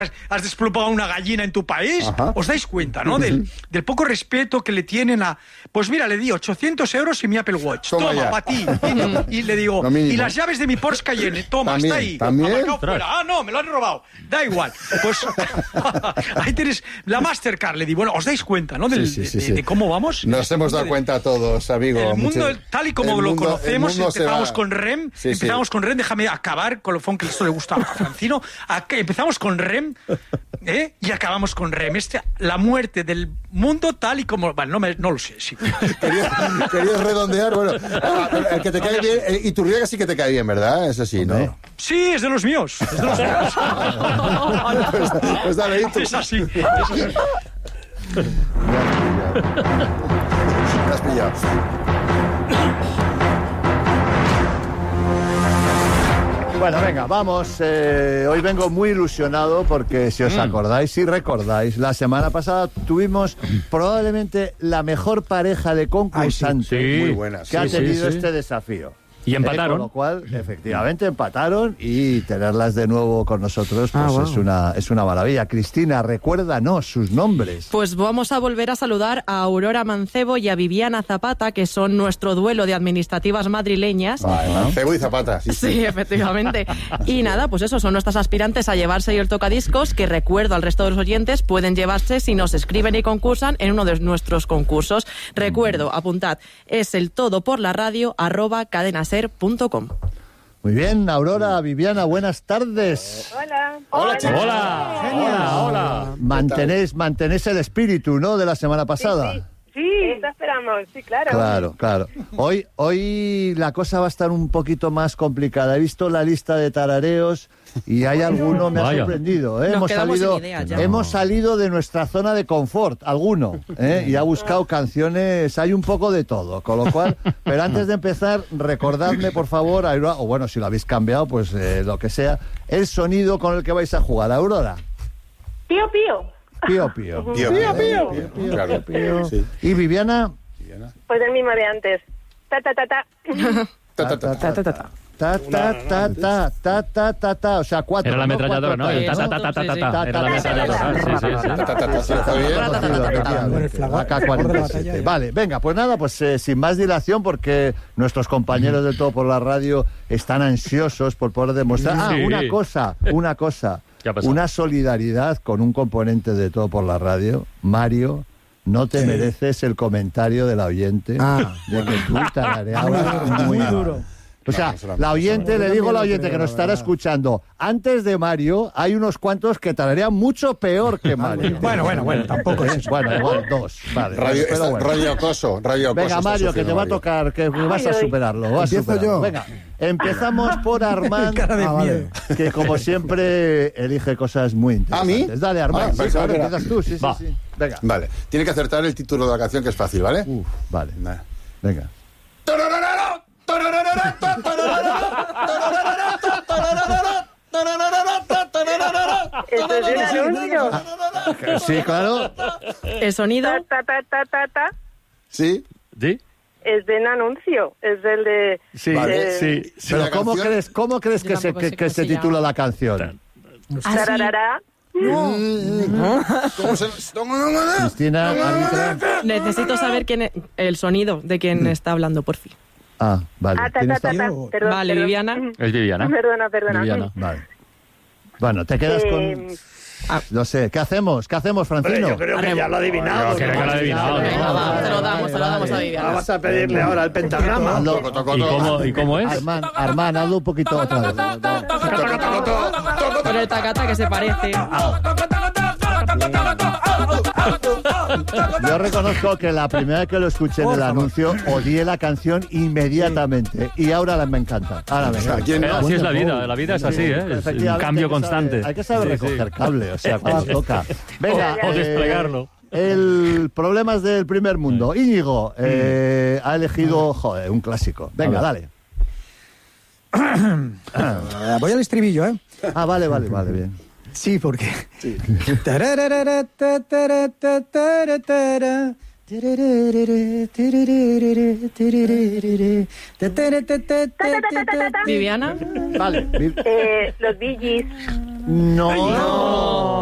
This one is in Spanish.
has desplumado una gallina en tu país. Ajá. ¿Os dais cuenta, no? Del poco respeto que le tienen a... Pues mira, le di 800 euros y mi Apple Watch. Toma, para ti. Y le digo, y las llaves de mi Porsche Cayenne. Toma, ¿También? está ahí. ¿También? Aparcado fuera. Ah, no, me lo han robado. Da igual. Pues ahí tienes la Mastercard. Le di, bueno, ¿os dais cuenta, no? De cómo vamos. Nos hemos dado cuenta todos, amigo. El mundo, tal y como lo conocemos, empezamos con REM. Sí, empezamos con REM. Déjame acabar con lo que esto le gusta a Francino. Empezamos con REM. Y acabamos con REM. La muerte del mundo tal y como... Bueno, no lo sé. Sí. Querías redondear. Bueno, el que te cae bien... Iturriaga sí que te cae bien, ¿verdad? Es así, ¿no? Sí, es de los míos. Pues dale, Itu. Es así. Me has pillado. Bueno, venga, vamos. Hoy vengo muy ilusionado porque, si os acordáis, si recordáis, la semana pasada tuvimos probablemente la mejor pareja de concursantes Muy buena, que ha tenido este desafío. Y empataron. Con lo cual, efectivamente, empataron y tenerlas de nuevo con nosotros pues es una maravilla. Cristina, recuérdanos sus nombres. Pues vamos a volver a saludar a Aurora Mancebo y a Viviana Zapata, que son nuestro duelo de administrativas madrileñas. Mancebo y Zapata. Sí, efectivamente. Y nada, pues eso, son nuestras aspirantes a llevarse el tocadiscos, que recuerdo al resto de los oyentes, pueden llevarse si nos escriben y concursan en uno de nuestros concursos. Recuerdo, apuntad, es el todo_por_la_radio@cadenaser.com. Muy bien, Aurora, Viviana, buenas tardes. Hola. Hola. Mantenéis el espíritu, ¿no?, de la semana pasada. Sí, eso esperamos, sí, claro. Claro. Hoy la cosa va a estar un poquito más complicada. He visto la lista de tarareos y hay alguno, me ha sorprendido. Hemos salido de nuestra zona de confort, alguno, y ha buscado canciones, hay un poco de todo, con lo cual, pero antes de empezar, recordadme, por favor, Aurora, o bueno, si lo habéis cambiado, pues lo que sea, el sonido con el que vais a jugar. Aurora. Pío, pío. Pío, pío. Claro. Sí. ¿Y Viviana? Pues el mismo de antes. Ta, ta, ta, ta. Ta, ta, ta, ta. Ta, ta, ta, ta, ta, ta, ta, ta, o sea, 4. Era la ametralladora, ¿no? El ta, ta, ta, ta, ta, ta. Era la ametralladora. Sí. Está bien. AK-47. Vale, venga, pues nada, pues sin más dilación, porque nuestros compañeros de Todo por la Radio están ansiosos por poder demostrar... Sí. Una cosa. ¿Qué ha pasado? Una solidaridad con un componente de Todo por la Radio. Mario, no te mereces el comentario de la oyente de que tú tarareabas muy duro. O sea, la oyente, le digo a la oyente que nos estará escuchando, antes de Mario hay unos cuantos que tararean mucho peor que Mario. Bueno, tampoco es eso. Bueno, igual 2. Vale, Radio acoso. Venga, Mario, que te va a tocar, que vas a superarlo. Empiezo yo. Venga, empezamos por Armand, que como siempre elige cosas muy interesantes. ¿A mí? Dale, Armand. Pues ahora empiezas tú, sí. Venga. Vale, tiene que acertar el título de la canción, que es fácil, ¿vale? Vale. Venga. ¿Esto es un anuncio? Sí, claro. El sonido... Ta, ta, ta, ta, ta. ¿Sí? ¿Sí? Es de un anuncio, es del de... Sí, de- sí. Pero la ¿cómo canción- crees Yo que tampoco sé se cómo se titula llama. la canción? Tararara. ¿Cómo se...? Cristina, árbitra. Necesito saber el sonido de quién está hablando, por fin. Ah, vale. Ah, ta, ¿Quién ta, está? ta, ta. Perdón, Vale, perdón. Viviana. Es Viviana. Perdona. Viviana. Vale. Bueno, te quedas con... No sé, ¿qué hacemos, Francino? Yo creo que ya lo he adivinado. Creo que lo ha adivinado. Venga, va, te lo damos a Viviana. Vas a pedirle ahora el pentagrama. ¿Y cómo es? Armand, hazlo un poquito otra vez. Con el tacata que se parece. Yo reconozco que la primera vez que lo escuché en el anuncio odié la canción inmediatamente y ahora me encanta. ¿Quién no? Así es la vida es así, ¿eh? Es un cambio constante. Hay que saber recoger cable, o sea, cuando toca. Venga, O desplegarlo. El Problemas del Primer Mundo. Íñigo ha elegido, un clásico. Venga, dale. Voy al estribillo, ¿eh? Ah, vale, bien. Sí, porque... Sí. Viviana. Vale. Los Bee Gees. No.